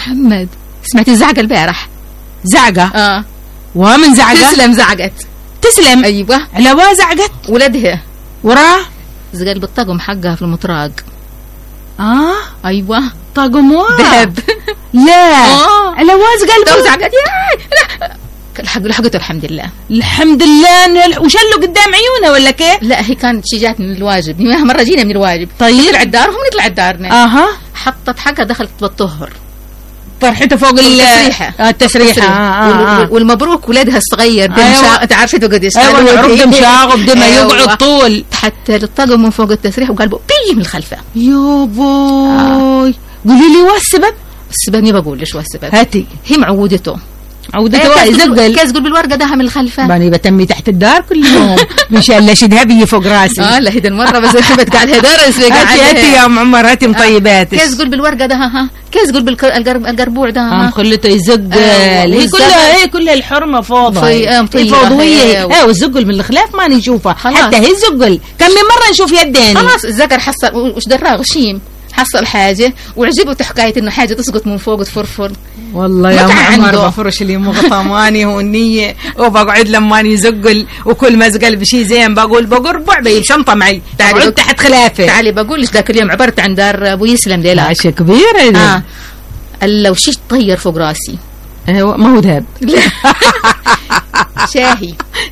محمد سمعتي الزعقة البارح؟ زعقة؟ ومن زعقة؟ تسلم زعقت. تسلم؟ أيوة. على زعقت؟ ولدها وراه؟ زقل بالطقم حقها في المطراق. أيوة. طقم ذهب. لا. على زقل زعقت. لحقته الحمد لله. الحمد لله. وشلوا قدام عيونه ولا كيف؟ لا هي كانت جات من الواجب، مرة جينا من الواجب. طيب. نطلع الدار وهم نطلع الدارنا. حطت حقها دخلت بالطهر. طرحته فوق التسريحة. والمبروك ولادها الصغير انت عارفه قديش عرض مشاغب دم يقعد طول حتى الطقم من فوق التسريح وقلبه بيجي من الخلفه. يابوي قولي لي والسبب؟ السبب ما بقول ليش والسبب. هاتي. هي معودته يزقل كاس قول بالورقه ده من الخلفه. باني بتمي تحت الدار كل يوم ان شاء الله شدها بي فوق راسي. لا هيدا المره بس بحبت قاعد هدرس هاتي يا ام عمر هاتي مطيباتك. كاس قول بالورقه ده كاس قول بالقربوع ده خلته يزقل. هي كلها الحرمه فوضى فوضويه. والزقل من الخلاف ما نشوفها حتى هي الزقل كم من مره نشوف يدين. خلاص الذكر حصل وش دراه غشيم حصل حاجة وعجبته حكاية إنه حاجة تسقط من فوق تفرفر. والله يا عمر بفرش لي مغطماني هونية وبقعد لماني يزقل وكل ما زقل بشي زين بقول بقربع بي شنطة معي تعالي تحت خلافه. تعالي بقول ليش ذاك اليوم عبرت عن دار أبو يسلم ليلة عشا كبيرة. لو شي طير فوق راسي. ما هو ذهب. شاهي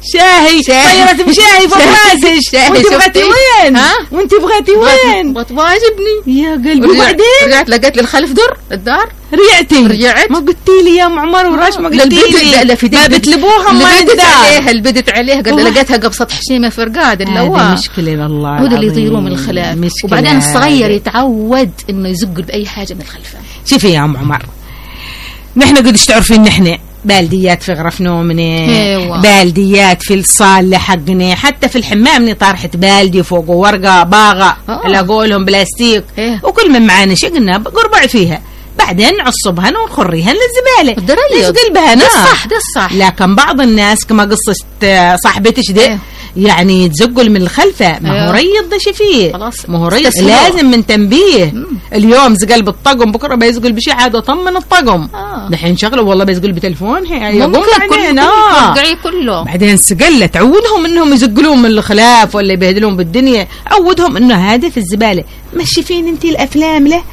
طيرت بشاهي فوق راسك. وانت بغيتي وين؟ وانت بغيتي وين؟ واجبني يا قلبي. وبعدين رجعت لقيت لي الخلف الدار رجعت ما قلتي لي يا ام عمر وراش ما قلتي لي. لا في ما بتلبوها ما البدت عليها قال لقيتها قبصة حشيمه فرقاد اللواء. مشكله والله هذا اللي يطيرون من الخلاف. وبعدين الصغير يتعود انه يزقل باي حاجه من الخلفه. شوفي يا ام عمر نحن قديش تعرفين نحن بالديات في غرف نومنا. بالديات في الصالة حقنا حتى في الحمام طارحة بالدي فوق ورقة باغة على قولهم بلاستيك. وكل من معانا شقنا قربع فيها بعدين نعصبها ونخريها للزبالة. ليش قلبها ده الصح. لكن بعض الناس كما قصة صاحبتش ده يعني تزقل من الخلفة. ما هو ريض ده فيه ما هو ريض لازم من تنبيه. اليوم زقل بالطقم بكره بيزقل بشيء عاد اطمن الطقم. نحن نشغله والله بيزقل بتلفون يقوم بعدين كله بعدين سقله تعودهم انهم يزقلون من الخلاف ولا يبهدلون بالدنيا. عودهم انه هذا في الزبالة. مشي فين انتي الافلام له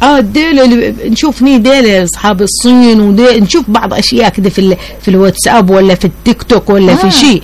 ديل نشوف ديل اصحاب الصين نشوف بعض اشياء كده في الواتساب ولا في التيك توك ولا في شيء.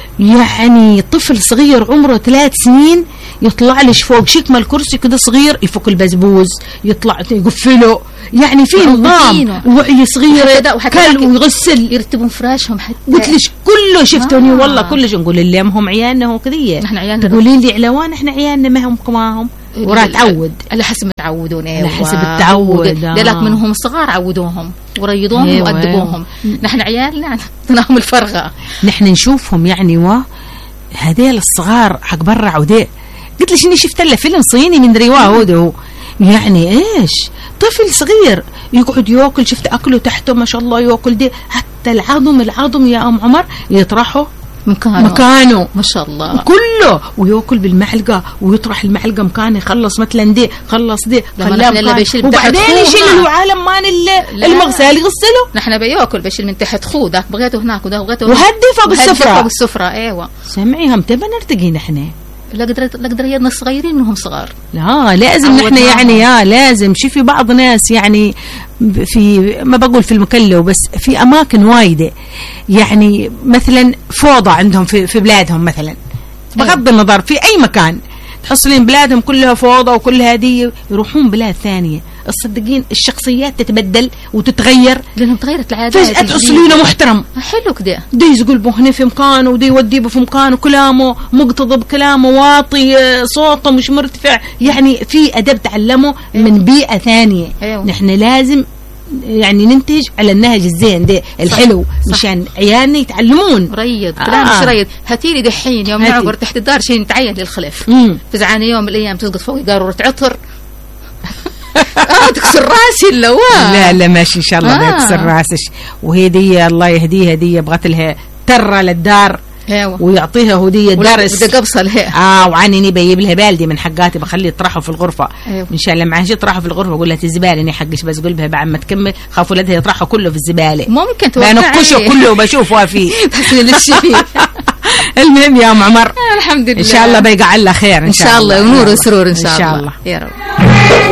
يعني طفل صغير عمره 3 سنين يطلع لش فوق شكمة الكرسي كده صغير يفك البزبوز يطلع يقفله. يعني في نظام وعي صغير كل ويغسل يرتبون فراشهم حتى قلت ليش كله شفتوني والله كله نقول اللي هم عيالنا هو كذيه. نحن عيالنا تقولين لي علوان احنا عيالنا ما هم كماهم ورا تعود على حسب تعودون. على حسب التعود. لك منهم صغار عودوهم وريضوهم وأدبوهم. نحن عيالنا نحن الفرغة. نحن نشوفهم يعني هذيل الصغار حق برا عودي. قلت ليش اني شفت له فيلم صيني من رواه هو يعني ايش طفل صغير يقعد ياكل شفت اكله تحته ما شاء الله ياكل دي حتى العظم يا ام عمر يطرحه مكانه ما شاء الله كله وياكل بالمعلقه ويطرح المعلقه مكانه يخلص مثلا دي خلص دي وبعدين يشيل له عالم مان المغسل يغسله. نحن بياكل بيشيل من تحت خوذه بغيته هناك وده بغيته وهدي فوق السفره. ايوه سمعيهم تبى نرتقي نحن لا قدر يدنا الصغيرين انهم صغار. لا لازم نحن يعني لازم شوفي بعض ناس يعني في ما بقول في المكلة بس في اماكن وايده يعني مثلا فوضى عندهم في بلادهم مثلا بغض النظر في اي مكان تحصلين بلادهم كلها فوضى وكلها هديه يروحون بلاد ثانيه الصدقين الشخصيات تتبدل وتتغير لانهم تغيرت العادات. فجأة تحصلينه محترم حلو كده دي يقول به هنا في مكانه ودي يوديه في مكانه كلامه مقتضب كلامه واطي صوته مش مرتفع يعني في أدب تعلمه من بيئة ثانية. نحن لازم يعني ننتج على النهج الزين ده الحلو مشان عيالنا يتعلمون. ريض كلام مش ريض. هاتيلي دحين يوم نعبر تحت الدار شيء نتعين للخلف فزعاني يوم من الأيام تسقط فوق قارورة عطر تكسر راسي اللوان. لا ماشي ان شاء الله تكسر راسش. وهي دي الله يهديها دي بغت لها ترى للدار ويعطيها هديه درس بدي قبصه لها وعني بجيب لها بالدي من حقاتي بخليه يطرحه في الغرفه. ان شاء الله لما اجي يطرحه في الغرفه اقول لها الزباله اني حقش، بس قول لها بعد ما تكمل خاف ولدها يطرحه كله في الزباله، ممكن توقعي بنقشه كله بشوفه فيه تحسين للشيء. المهم يا ام عمر الحمد لله ان شاء الله بيقع لها خير ان شاء الله ونور وسرور ان شاء الله يا رب.